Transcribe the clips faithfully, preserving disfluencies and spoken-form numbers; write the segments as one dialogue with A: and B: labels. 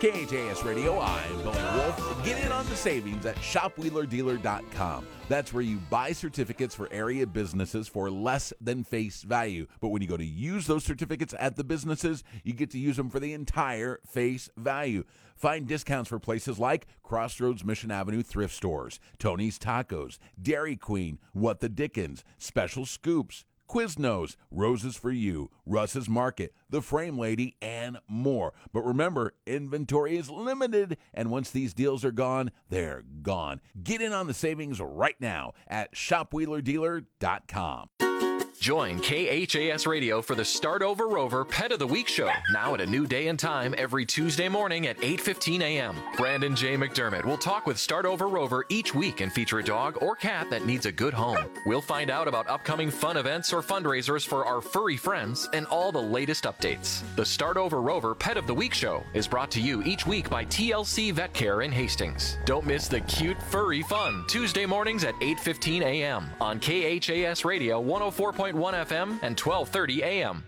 A: K H A S Radio, I'm Billy Wolf. Get in on the savings at shop wheeler dealer dot com. That's where you buy certificates for area businesses for less than face value. But when you go to use those certificates at the businesses, you get to use them for the entire face value. Find discounts for places like Crossroads Mission Avenue Thrift Stores, Tony's Tacos, Dairy Queen, What the Dickens, Special Scoops, Quiznos, Roses for You, Russ's Market, The Frame Lady, and more. But remember, inventory is limited, and once these deals are gone, they're gone. Get in on the savings right now at shop wheeler dealer dot com.
B: Join K H A S Radio for the Start Over Rover Pet of the Week show, now at a new day and time every Tuesday morning at eight fifteen a.m. Brandon J. McDermott will talk with Start Over Rover each week and feature a dog or cat that needs a good home. We'll find out about upcoming fun events or fundraisers for our furry friends and all the latest updates. The Start Over Rover Pet of the Week show is brought to you each week by T L C Vet Care in Hastings. Don't miss the cute furry fun Tuesday mornings at eight fifteen a.m. on K H A S Radio one oh four point one F M and twelve thirty A M.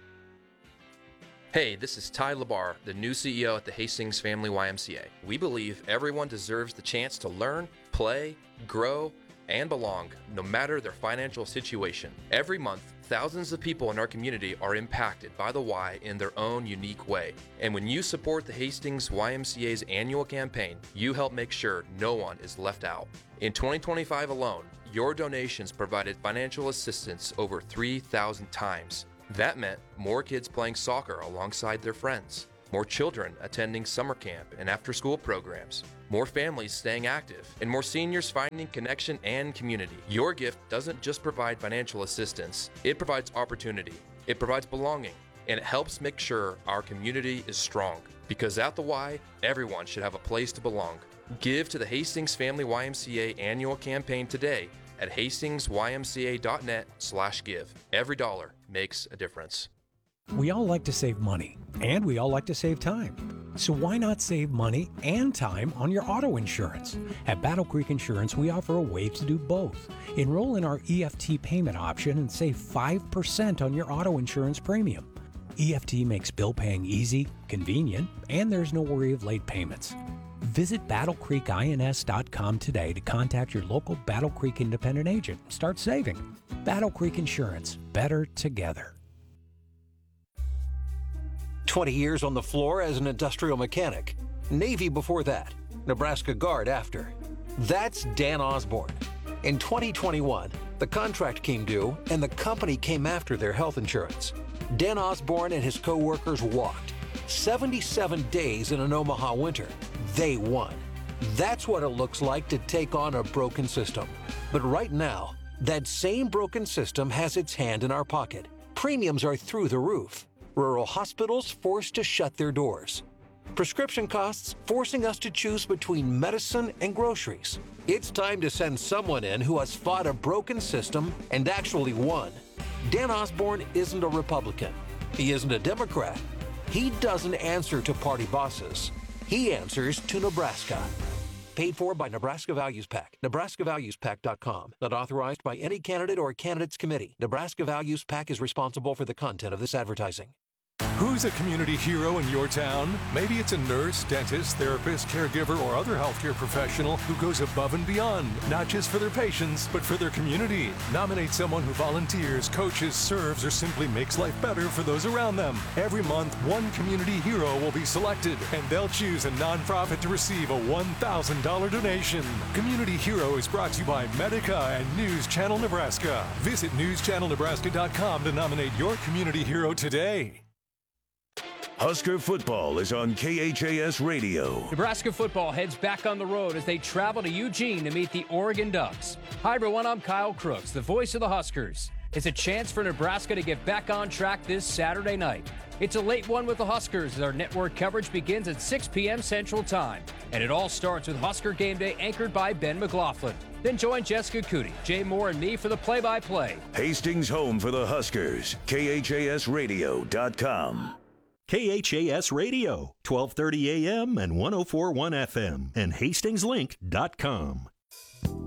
C: Hey, this is Ty Labar, the new C E O at the Hastings Family Y M C A. We believe everyone deserves the chance to learn, play, grow, and belong, no matter their financial situation. Every month, thousands of people in our community are impacted by the Y in their own unique way. And when you support the Hastings Y M C A's annual campaign, you help make sure no one is left out. In twenty twenty-five alone, your donations provided financial assistance over three thousand times. That meant more kids playing soccer alongside their friends, more children attending summer camp and after-school programs, more families staying active, and more seniors finding connection and community. Your gift doesn't just provide financial assistance, it provides opportunity, it provides belonging, and it helps make sure our community is strong. Because at the Y, everyone should have a place to belong. Give to the Hastings Family Y M C A annual campaign today at hastings y m c a dot net slash give. Every dollar makes a difference.
D: We all like to save money, and we all like to save time. So why not save money and time on your auto insurance? At Battle Creek Insurance, we offer a way to do both. Enroll in our E F T payment option and save five percent on your auto insurance premium. E F T makes bill paying easy, convenient, and there's no worry of late payments. Visit battle creek ins dot com today to contact your local Battle Creek independent agent. Start saving. Battle Creek Insurance. Better together.
E: twenty years on the floor as an industrial mechanic. Navy before that. Nebraska Guard after. That's Dan Osborne. In twenty twenty-one, the contract came due and the company came after their health insurance. Dan Osborne and his co-workers walked. seventy-seven days in an Omaha winter. They won. That's what it looks like to take on a broken system. But right now, that same broken system has its hand in our pocket. Premiums are through the roof. Rural hospitals forced to shut their doors. Prescription costs forcing us to choose between medicine and groceries. It's time to send someone in who has fought a broken system and actually won. Dan Osborne isn't a Republican. He isn't a Democrat. He doesn't answer to party bosses. He answers to Nebraska. Paid for by Nebraska Values PAC. Nebraska Values Pac dot com. Not authorized by any candidate or candidates committee. Nebraska Values PAC is responsible for the content of this advertising.
F: Who's a community hero in your town? Maybe it's a nurse, dentist, therapist, caregiver, or other healthcare professional who goes above and beyond, not just for their patients, but for their community. Nominate someone who volunteers, coaches, serves, or simply makes life better for those around them. Every month, one community hero will be selected, and they'll choose a nonprofit to receive a one thousand dollars donation. Community Hero is brought to you by Medica and News Channel Nebraska. Visit news channel nebraska dot com to nominate your community hero today.
G: Husker football is on K H A S Radio.
H: Nebraska football heads back on the road as they travel to Eugene to meet the Oregon Ducks. Hi, everyone. I'm Kyle Crooks, the voice of the Huskers. It's a chance for Nebraska to get back on track this Saturday night. It's a late one with the Huskers as our network coverage begins at six p.m. Central Time. And it all starts with Husker Game Day anchored by Ben McLaughlin. Then join Jessica Cootie, Jay Moore, and me for the play-by-play.
G: Hastings home for the Huskers. K H A S radio dot com.
I: K H A S Radio, twelve thirty A M and one oh four point one F M, and hastings link dot com.